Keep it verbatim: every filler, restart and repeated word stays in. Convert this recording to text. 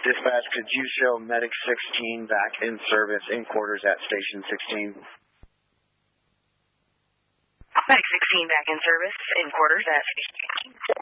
Dispatch, could you show Medic sixteen back in service in quarters at Station sixteen? Medic sixteen back in service in quarters at Station sixteen.